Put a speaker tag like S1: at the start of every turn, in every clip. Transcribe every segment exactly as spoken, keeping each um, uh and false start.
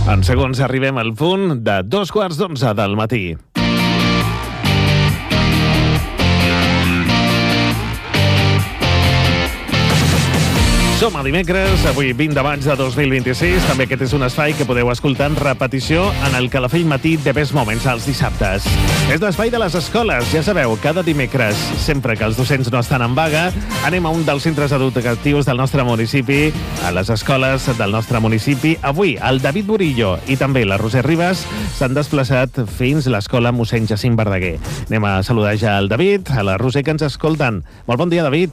S1: En segons arribem al punt de dos quarts d'onze del matí. Som a dimecres, avui vint de maig de dos mil vint-i-sis. També aquest és un espai que podeu escoltar en repetició en el Calafell Matí de Best Moments els dissabtes. És l'espai de les escoles, ja sabeu, cada dimecres, sempre que els docents no estan en vaga, anem a un dels centres educatius del nostre municipi, a les escoles del nostre municipi. Avui, el David Burillo i també la Roser Ribas s'han desplaçat fins a l'escola mossèn Jacint Verdaguer. Anem a saludar ja el David, a la Roser que ens escolten. Molt bon dia, David.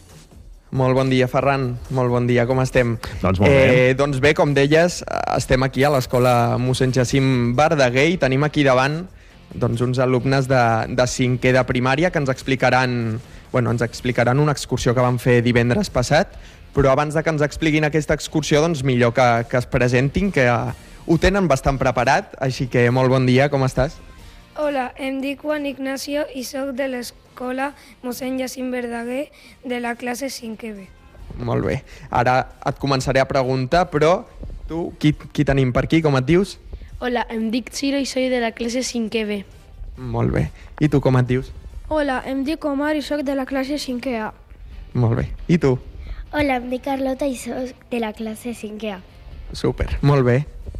S2: Molt bon dia, Ferran. Molt bon dia, com estem?
S1: Doncs molt bé.
S2: Eh, doncs bé, com deies, estem aquí a l'escola mossèn Jacint Verdaguer i tenim aquí davant doncs, uns alumnes de, de cinquè de primària que ens explicaran, bueno, ens explicaran una excursió que van fer divendres passat, però abans de que ens expliquin aquesta excursió, doncs millor que, que es presentin, que ho tenen bastant preparat, així que molt bon dia, com estàs?
S3: Hola, em dic Juan Ignacio i soc de l'escola mossèn Jacint Verdaguer de la classe cinquè B.
S2: Molt bé. Ara et començaré a preguntar, però tu, qui, qui tenim per aquí? Com et dius?
S4: Hola, em dic Ciro i soy de la classe cinquè B.
S2: Molt bé. I tu, com et dius?
S3: Hola, em dic Omar i soc de la classe cinquè A.
S2: Molt bé. I tu?
S5: Hola, em dic Carlota i soc de la classe cinquè A.
S2: Super. Molt bé.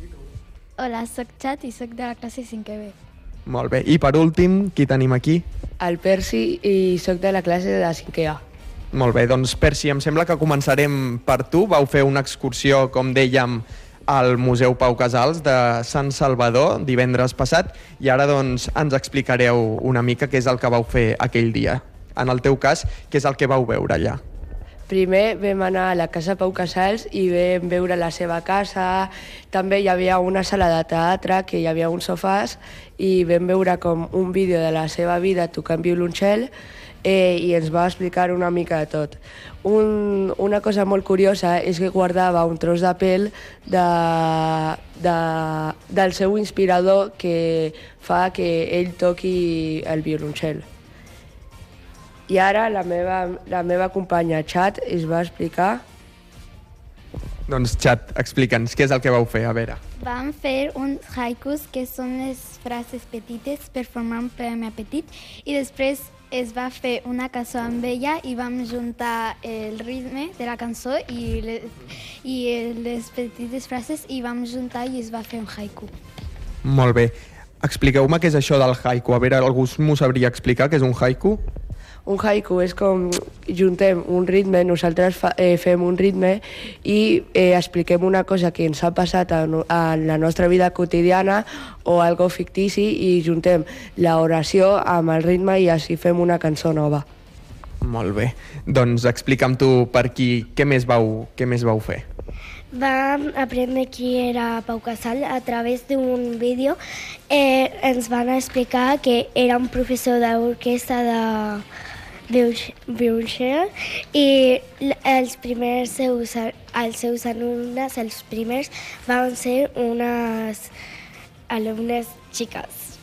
S5: Hola, soc Chat i soc de la classe cinquè B.
S2: Molt bé. I per últim, qui tenim aquí?
S6: El Percy i soc de la classe de cinquè A.
S2: Molt bé, doncs Percy, em sembla que començarem per tu. Vau fer una excursió, com dèiem, al Museu Pau Casals de Sant Salvador divendres passat i ara doncs ens explicareu una mica què és el que vau fer aquell dia. En el teu cas, què és el que vau veure allà?
S6: Primer vam anar a la casa Pau Casals i vam veure la seva casa. També hi havia una sala de teatre, que hi havia uns sofàs, i vam veure com un vídeo de la seva vida tocant violoncel eh, i ens va explicar una mica de tot. Un, una cosa molt curiosa és que guardava un tros de pell de, de, del seu inspirador que fa que ell toqui el violoncel. I ara la meva, la meva companya Chat es va explicar.
S2: Doncs Chat, explica'ns què és el que vau fer, a veure.
S5: Vam fer uns haikus, que són les frases petites per formar un poema petit, i després es va fer una cançó amb ella i vam juntar el ritme de la cançó i les, i les petites frases i vam juntar i es va fer un haiku.
S2: Molt bé. Expliqueu-me què és això del haiku. A veure, algú m'ho sabria explicar què és un haiku?
S6: Un haiku és com juntem un ritme, nosaltres fa, eh, fem un ritme i eh, expliquem una cosa que ens ha passat en, en la nostra vida quotidiana o algo fictici i juntem l'oració amb el ritme i així fem una cançó nova.
S2: Molt bé. Doncs explica'm tu per aquí què més vau, què més vau fer.
S5: Vam aprendre qui era Pau Casals a través d'un vídeo. Eh, ens van explicar que era un professor d'orquestra de violoncel i els primers seus, els seus alumnes, els primers, van ser unes alumnes xiques.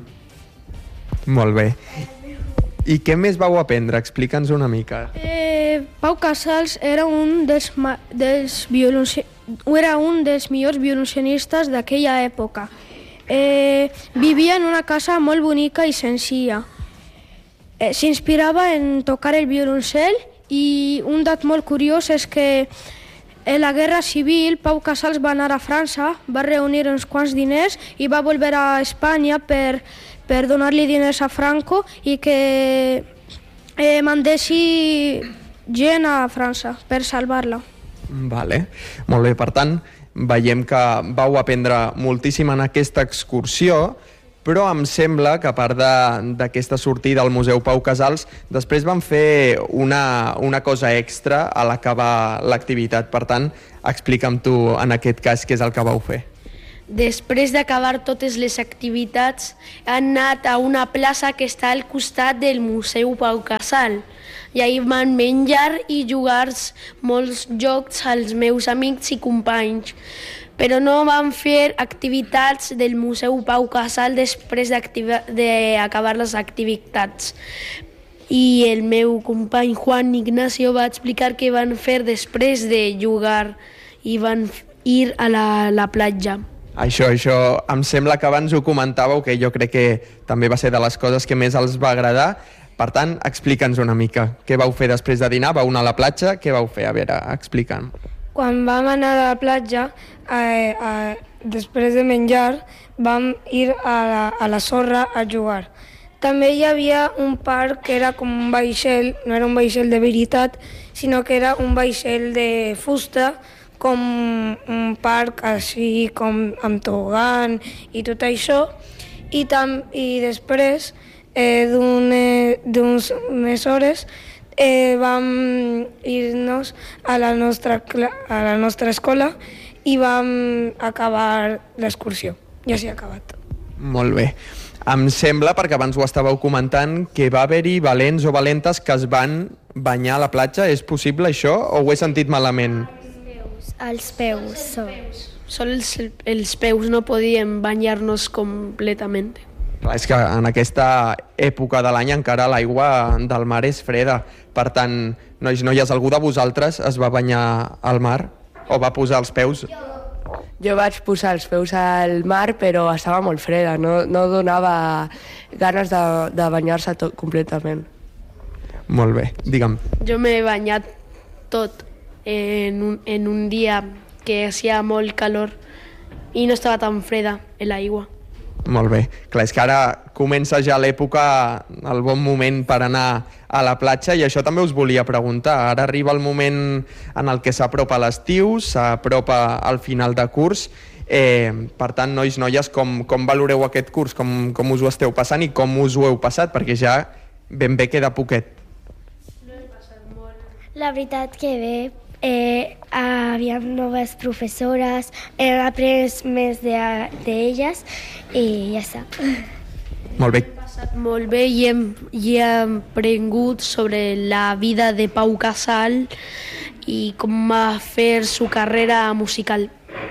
S2: Molt bé. I què més vau aprendre? Explica'ns una mica.
S3: Eh, Pau Casals era un dels, dels, era un dels millors violoncelistes d'aquella època. Eh, vivia en una casa molt bonica i senzilla. Eh, S'inspirava en tocar el violoncel i un dat molt curiós és que en la Guerra Civil Pau Casals va anar a França, va reunir uns quants diners i va volver a Espanya per, per donar-li diners a Franco i que eh, mandessi gent a França per salvar-la.
S2: Vale. Molt bé, per tant, veiem que vau aprendre moltíssim en aquesta excursió, però em sembla que a part d'aquesta sortida al Museu Pau Casals, després van fer una, una cosa extra a l'acabar l'activitat. Per tant, explica'm tu en aquest cas què és el que vau fer.
S4: Després d'acabar totes les activitats, han anat a una plaça que està al costat del Museu Pau Casals. I ahir van menjar i jugar molts jocs als meus amics i companys. Però no van fer activitats del Museu Pau Casals després d'acabar les activitats. I el meu company Juan Ignacio va explicar què van fer després de jugar i van ir a la, la platja.
S2: Això, això, em sembla que abans ho comentàveu, que jo crec que també va ser de les coses que més els va agradar. Per tant, explica'ns una mica. Què vau fer després de dinar? Vau anar a la platja? Què vau fer? A veure, explica'm.
S3: Quan vam anar a la platja, eh, eh, després de menjar, vam ir a la, a la sorra a jugar. També hi havia un parc que era com un vaixell, no era un vaixell de veritat, sinó que era un vaixell de fusta, com un parc així com amb tobogan i tot això. I, tam, i després, eh, d'unes més hores, eh, vam ir-nos a, la nostra, a la nostra escola i vam acabar l'excursió. Ja s'ha acabat.
S2: Molt bé. Em sembla, perquè abans ho estàveu comentant, que va haver-hi valents o valentes que es van banyar a la platja. És possible això o ho he sentit malament?
S5: Els peus. Són.
S4: Sol els, els peus, no podíem banyar-nos completament.
S2: Clar, és que en aquesta època de l'any encara l'aigua del mar és freda. Per tant, nois, noies, algú de vosaltres es va banyar al mar o va posar els peus?
S6: Jo vaig posar els peus al mar, però estava molt freda, no, no donava ganes de, de banyar-se tot completament.
S2: Molt bé, digue'm.
S4: Jo m'he banyat tot en un, en un dia que hacía molt calor i no estava tan freda l'aigua.
S2: Molt bé. Clar, és que ara comença ja l'època, el bon moment per anar a la platja, i això també us volia preguntar. Ara arriba el moment en el que s'apropa l'estiu, s'apropa al final de curs. Eh, per tant, nois, noies, com, com valoreu aquest curs? Com, com us ho esteu passant i com us ho heu passat? Perquè ja ben bé queda poquet.
S5: La veritat que bé, eh, havíem noves professores, hem après més d'elles de, i ja està.
S2: Molt bé.
S4: Molt bé, i hem, i hem aprengut sobre la vida de Pau Casals i com va fer su carrera musical.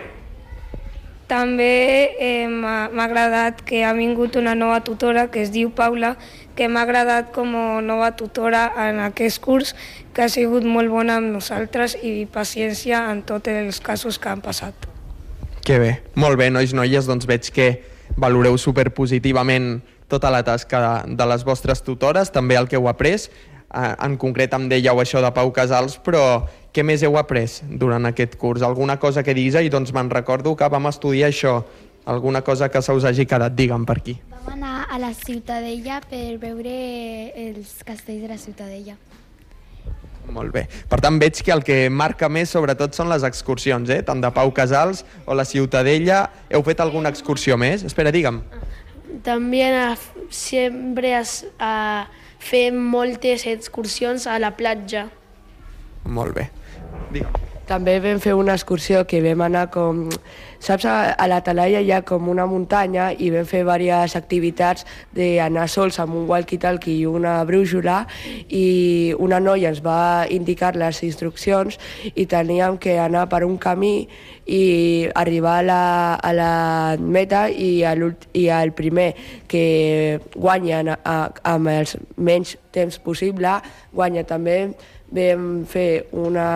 S3: També eh, m'ha agradat que ha vingut una nova tutora que es diu Paula, que m'ha agradat com a nova tutora en aquest curs, que ha sigut molt bona amb nosaltres i paciència en tots els casos que han passat.
S2: Que bé. Molt bé, nois, noies, doncs veig que valoreu superpositivament tota la tasca de, de les vostres tutores, també el que heu après. En concret em dèieu això de Pau Casals, però què més heu après durant aquest curs? Alguna cosa que diguis, i doncs me'n recordo que vam estudiar això, alguna cosa que se us hagi quedat, digue'm, per aquí.
S5: Vam anar a la Ciutadella per veure els castells de la Ciutadella.
S2: Molt bé. Per tant, veig que el que marca més sobretot són les excursions, eh? Tant de Pau Casals o la Ciutadella. Heu fet alguna excursió més? Espera, digue'm.
S4: També sempre es, uh, fem moltes excursions a la platja.
S2: Molt bé. Digue'm.
S6: També vam fer una excursió que vam anar com... Saps, a la Talaia hi ha com una muntanya i vam fer diverses activitats d'anar sols amb un walkie-talkie i una brújula, i una noia ens va indicar les instruccions i teníem que anar per un camí i arribar a la, a la meta, i, a i el primer que guanya a, amb els menys temps possible guanya. També vam fer una...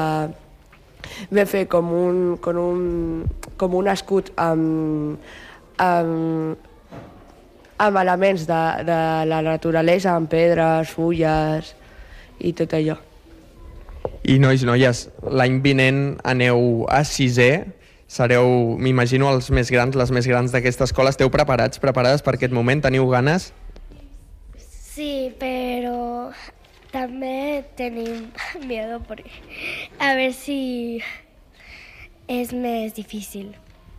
S6: vam fer com un, com un, com un escut amb, amb, amb elements de, de la naturalesa, amb pedres, fulles i tot allò.
S2: I nois, noies, l'any vinent aneu a sisè, sereu, m'imagino, els més grans, les més grans d'aquesta escola. Esteu preparats, preparades per aquest moment? Teniu ganes?
S5: Sí, però també tenim miedo porque a ver si és més difícil.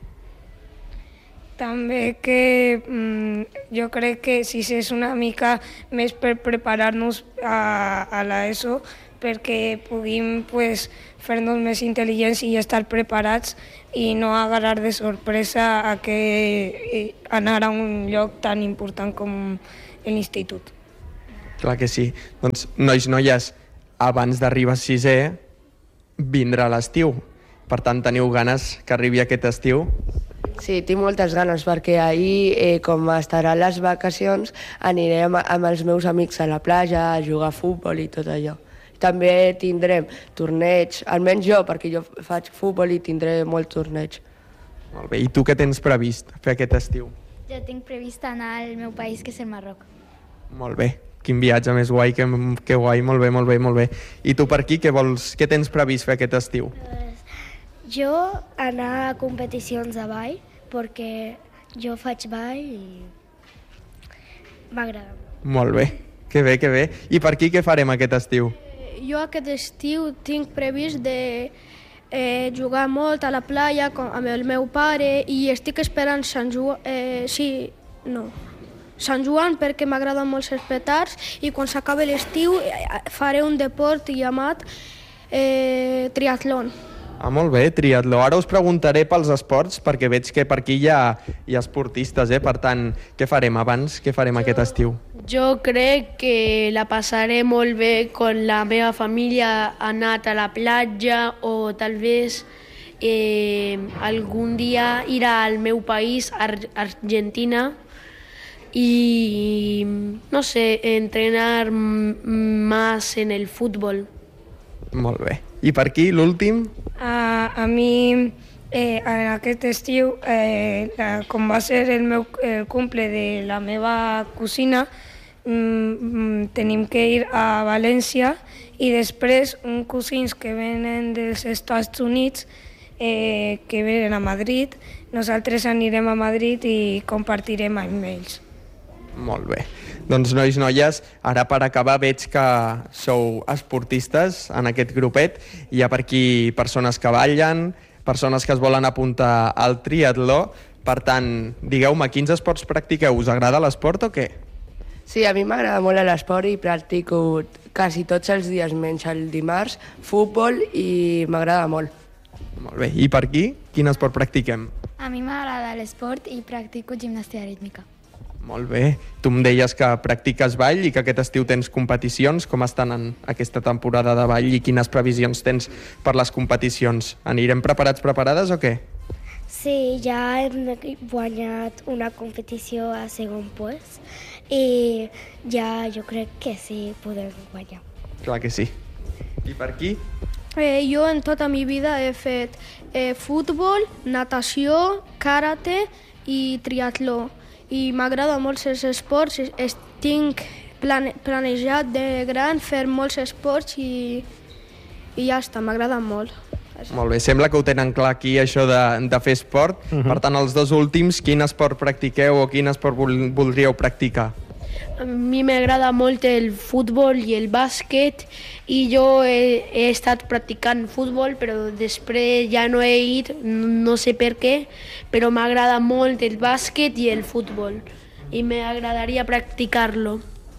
S3: També que mm, jo crec que si és una mica més per preparar-nos a, a l'ESO, perquè puguem pues, fer-nos més intel·ligents i estar preparats i no agarrar de sorpresa a que anar a un lloc tan important com l'institut.
S2: Clar que sí. Doncs, nois, noies, abans d'arribar a sisè, vindrà l'estiu. Per tant, teniu ganes que arribi aquest estiu?
S6: Sí, tinc moltes ganes, perquè ahir, eh, com estaran les vacacions, anirem amb els meus amics a la platja a jugar a futbol i tot allò. També tindrem torneig, almenys jo, perquè jo faig futbol i tindré molt torneig.
S2: Molt bé. I tu què tens previst fer aquest estiu?
S5: Jo tinc previst anar al meu país, que és el Marroc.
S2: Molt bé. Quin viatge més guai, que, que guai, molt bé, molt bé, molt bé. I tu per aquí, què vols, què tens previst fer aquest estiu?
S7: Jo anar a competicions de ball, perquè jo faig ball i m'agrada.
S2: Molt bé, que bé, que bé. I per aquí què farem aquest estiu?
S3: Jo aquest estiu tinc previst de eh, jugar molt a la playa com, amb el meu pare i estic esperant Sant Joan, eh, sí, no, Sant Joan perquè m'agraden molt els petards i quan s'acabi l'estiu eh, faré un deport llamat eh, triatlon.
S2: Ah, molt bé, triatló. Ara us preguntaré pels esports perquè veig que per aquí hi ha, hi ha esportistes, eh? Per tant, què farem abans? Què farem jo, aquest estiu?
S4: Jo crec que la passaré molt bé con la meva família, anat a la platja o tal vez eh, algun dia ir al meu país, Ar Argentina, y no sé, entrenar más en el fútbol.
S2: Molt bé. I per aquí, l'últim?
S8: A, a mi, eh, en aquest estiu, eh, la, com va ser el meu el cumple de la meva cosina, mm, tenim que ir a València i després uns cosins que venen dels Estats Units eh, que venen a Madrid, nosaltres anirem a Madrid i compartirem amb ells.
S2: Molt bé. Doncs, nois, noies, ara per acabar veig que sou esportistes en aquest grupet. Hi ha per aquí persones que ballen, persones que es volen apuntar al triatló. Per tant, digueu-me, quins esports practiqueu? Us agrada l'esport o què?
S6: Sí, a mi m'agrada molt l'esport i practico quasi tots els dies, menys el dimarts, futbol i m'agrada molt.
S2: Molt bé. I per aquí, quin esport practiquem?
S5: A mi m'agrada l'esport i practico gimnàstica rítmica.
S2: Molt bé. Tu em deies que practiques ball i que aquest estiu tens competicions. Com estan en aquesta temporada de ball i quines previsions tens per les competicions? Anirem preparats, preparades o què?
S7: Sí, ja hem guanyat una competició a segon post i ja jo crec que sí podem guanyar.
S2: Clar que sí. I per aquí?
S3: Eh, jo en tota mi vida he fet eh, futbol, natació, karate i triatló. I m'agrada molt els esports, tinc plane, planejat de gran fer molts esports i, i ja està, m'agrada molt.
S2: Molt bé, sembla que ho tenen clar aquí, això de, de fer esport. Uh-huh. Per tant, els dos últims, quin esport practiqueu o quin esport vol, voldríeu practicar?
S4: A mi m'agrada molt el futbol i el bàsquet i jo he, he estat practicant futbol però després ja no he ido, no sé per què, però m'agrada molt el bàsquet i el futbol i m'agradaria practicar-lo.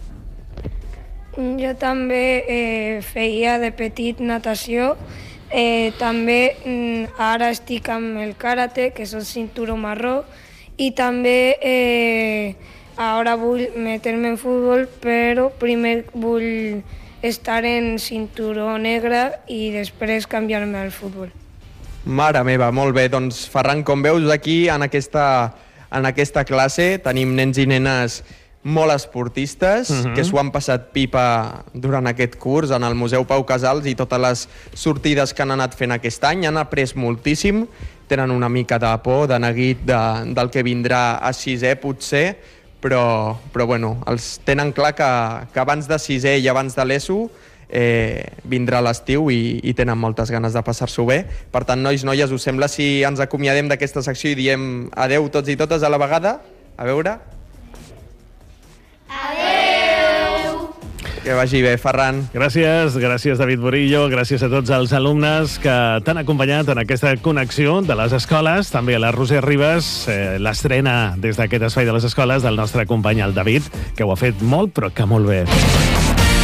S8: Jo també eh, feia de petit natació, eh, també mm, ara estic amb el karate, que és el cinturó marró, i també eh, ara vull meter-me en futbol, però primer vull estar en cinturó negre i després canviar-me al futbol.
S2: Mare meva, molt bé. Doncs, Ferran, com veus aquí, en aquesta, en aquesta classe, tenim nens i nenes molt esportistes, uh-huh. que s'ho han passat pipa durant aquest curs en el Museu Pau Casals i totes les sortides que han anat fent aquest any. Han après moltíssim, tenen una mica de por, de neguit de, del que vindrà a sisè, potser, però, però bueno, els tenen clar que, que abans de sisè i abans de l'ESO eh, vindrà l'estiu i, i tenen moltes ganes de passar-s'ho bé. Per tant, nois, noies, us sembla si ens acomiadem d'aquesta secció i diem adeu tots i totes a la vegada? A veure? Que vagi bé, Ferran.
S1: Gràcies, gràcies David Borillo, gràcies a tots els alumnes que t'han acompanyat en aquesta connexió de les escoles, també a la Roser Ribas, eh, l'estrena des d'aquest espai de les escoles del nostre company, el David, que ho ha fet molt, però que molt bé.